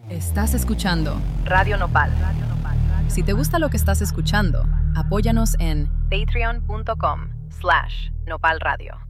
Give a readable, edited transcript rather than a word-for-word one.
Estás escuchando Radio Nopal. Si te gusta lo que estás escuchando, apóyanos en Patreon.com/Nopal Radio.